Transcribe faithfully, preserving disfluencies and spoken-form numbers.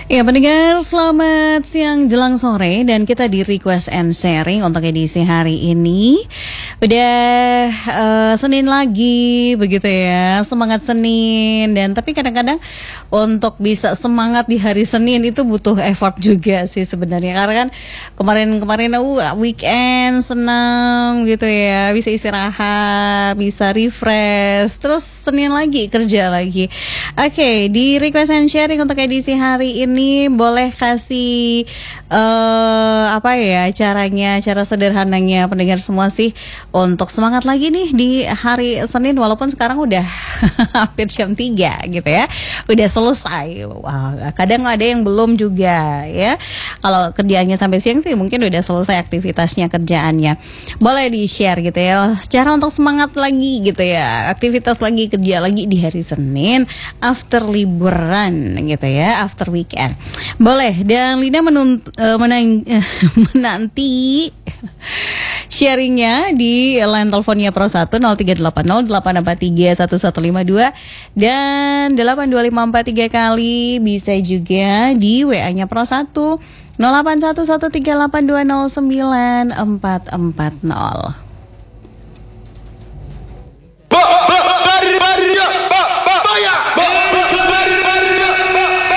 Ya pendengar, selamat siang jelang sore dan kita di request and sharing untuk edisi hari ini. Udah uh, Senin lagi begitu ya, semangat Senin. Dan tapi kadang-kadang untuk bisa semangat di hari Senin itu butuh effort juga sih sebenarnya. Karena kan kemarin-kemarin uh, weekend senang gitu ya, bisa istirahat, bisa refresh, terus Senin lagi kerja lagi. Oke, okay, di request and sharing untuk edisi hari ini boleh kasih uh, apa ya caranya, cara sederhananya pendengar semua sih untuk semangat lagi nih di hari Senin walaupun sekarang udah hampir jam tiga gitu ya, udah selesai. Wah, kadang ada yang belum juga ya. Kalau kerjaannya sampai siang sih mungkin udah selesai aktivitasnya, kerjaannya. Boleh di-share gitu ya, cara untuk semangat lagi gitu ya, aktivitas lagi, kerja lagi di hari Senin after liburan gitu ya, after weekend. Boleh, dan Lina menunt, uh, menang, uh, menanti sharingnya di line teleponnya Pro satu nol tiga delapan nol delapan empat tiga satu satu lima dua dan delapan dua lima empat tiga kali, bisa juga di W A-nya Pro satu nol delapan satu satu tiga delapan dua nol sembilan empat empat nol.